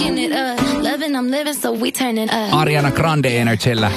Ariana Grande Energyllä.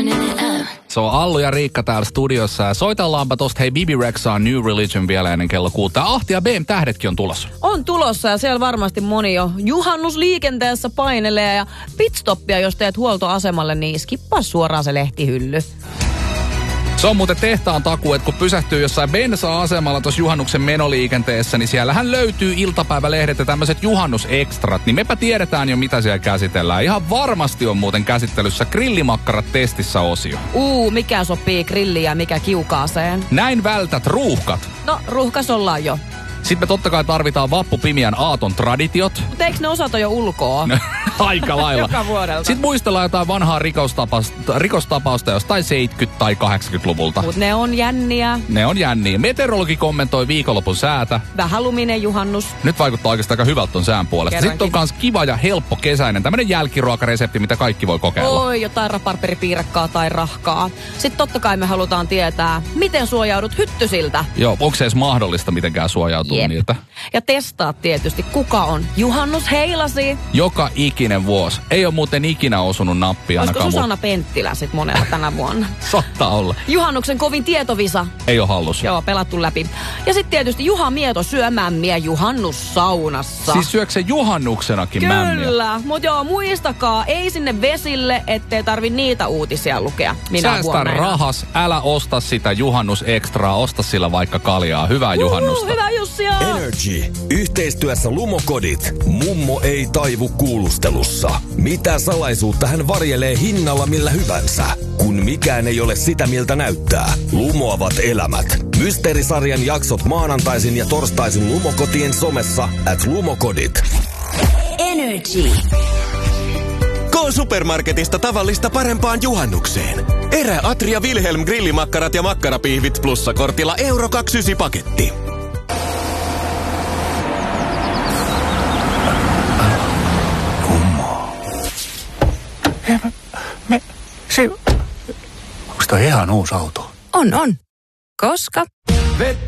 Se on Allu ja Riikka täällä studiossa ja soitellaanpa tosta hei Bibi Rexha New Religion vielä ennen kello 6. Ahti ja BM-tähdetkin on tulossa. On tulossa ja siellä varmasti moni jo juhannusliikenteessä painelee ja pitstoppia, jos teet huoltoasemalle, niin skippaa suoraan se lehtihylly. Se on muuten tehtaan takuu, että kun pysähtyy jossain bensa-asemalla tuossa juhannuksen menoliikenteessä, niin siellähän löytyy iltapäivälehdet ja tämmöiset juhannusextrat, niin mepä tiedetään jo mitä siellä käsitellään. Ihan varmasti on muuten käsittelyssä grillimakkarat testissä osio. Mikä sopii grilliin ja mikä kiukaaseen? Näin vältät ruuhkat. No, ruuhkas ollaan jo. Sitten me totta kai tarvitaan vappupimiän aaton traditiot. Mutta eikö ne osata jo ulkoa? Aika lailla. Joka vuodelta. Sitten muistellaan jotain vanhaa rikostapausta jostain 70- tai 80-luvulta. Mut ne on jänniä. Ne on jänniä. Meteorologi kommentoi viikonlopun säätä. Vähän luminen juhannus. Nyt vaikuttaa oikeastaan aika hyvältä ton sään puolesta. Kerrankin. Sitten on kans kiva ja helppo kesäinen. Tämmönen jälkiruokaresepti, mitä kaikki voi kokeilla. Oi, jotain raparperipiirakkaa tai rahkaa. Sitten totta kai me halutaan tietää, miten suojaudut hyttysiltä. Joo, onko se edes mahdollista mitenkään suojautua niiltä? Ja testaa tietysti, kuka on juhannusheilasi. Joka ikinen vuosi. Ei ole muuten ikinä osunut nappia. Olisiko Susanna Penttilä sit monella tänä vuonna? Saattaa olla. Juhannuksen kovin tietovisa. Ei ole hallus. Joo, pelattu läpi. Ja sitten tietysti Juha Mieto syö mämmiä juhannussaunassa. Siis syökö se juhannuksenakin mämmiä? Kyllä, mutta joo, muistakaa, ei sinne vesille, ettei tarvi niitä uutisia lukea. Säästä rahas, älä osta sitä juhannusekstraa, osta sillä vaikka kaljaa. Hyvää juhannusta. Hyvää Jussia! Energy. Yhteistyössä Lumokodit. Mummo ei taivu kuulustelussa. Mitä salaisuutta hän varjelee hinnalla millä hyvänsä? Kun mikään ei ole sitä, miltä näyttää. Lumoavat elämät. Mysteerisarjan jaksot maanantaisin ja torstaisin Lumokotien somessa @lumokodit. Energy. K-supermarketista tavallista parempaan juhannukseen. Erä Atria Wilhelm grillimakkarat ja makkarapiihvit plussakortilla €29 paketti. Onko toi ihan uusi auto? On. Koska?